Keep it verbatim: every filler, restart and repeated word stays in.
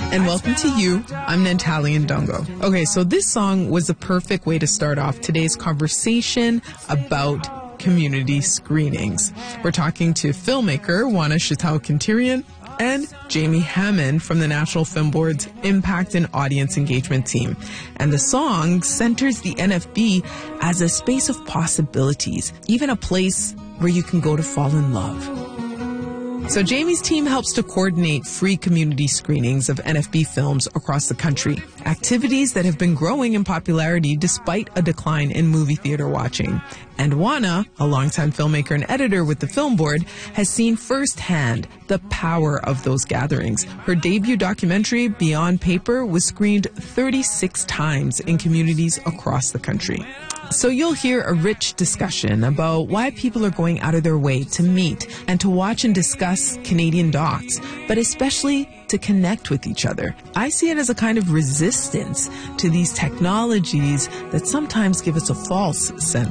And welcome to You. I'm Nantali Ndongo. Okay, so this song was the perfect way to start off today's conversation about community screenings. We're talking to filmmaker Juana Chitao-Quintilian and Jamie Hammond from the National Film Board's Impact and Audience Engagement team. And the song centers the N F B as a space of possibilities, even a place where you can go to fall in love. So Jamie's team helps to coordinate free community screenings of N F B films across the country, activities that have been growing in popularity despite a decline in movie theater watching. And Juana, a longtime filmmaker and editor with the Film Board, has seen firsthand the power of those gatherings. Her debut documentary, Beyond Paper, was screened thirty-six times in communities across the country. So you'll hear a rich discussion about why people are going out of their way to meet and to watch and discuss Canadian docs, but especially to connect with each other. I see it as a kind of resistance to these technologies that sometimes give us a false sense